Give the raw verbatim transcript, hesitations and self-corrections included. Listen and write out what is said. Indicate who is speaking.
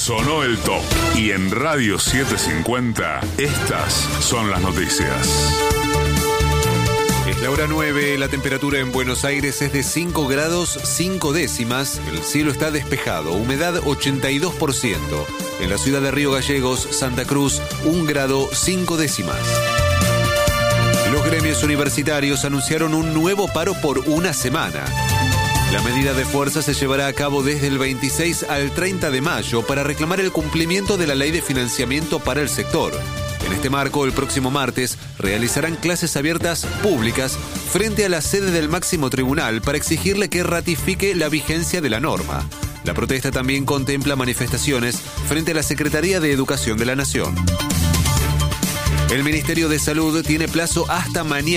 Speaker 1: Sonó el top. Y en Radio setecientos cincuenta, estas son las noticias.
Speaker 2: Es la hora nueve, la temperatura en Buenos Aires es de cinco grados cinco décimas, el cielo está despejado, humedad ochenta y dos por ciento. En la ciudad de Río Gallegos, Santa Cruz, un grado cinco décimas. Los gremios universitarios anunciaron un nuevo paro por una semana. La medida de fuerza se llevará a cabo desde el veintiséis al treinta de mayo para reclamar el cumplimiento de la ley de financiamiento para el sector. En este marco, el próximo martes, realizarán clases abiertas públicas frente a la sede del máximo tribunal para exigirle que ratifique la vigencia de la norma. La protesta también contempla manifestaciones frente a la Secretaría de Educación de la Nación. El Ministerio de Salud tiene plazo hasta mañana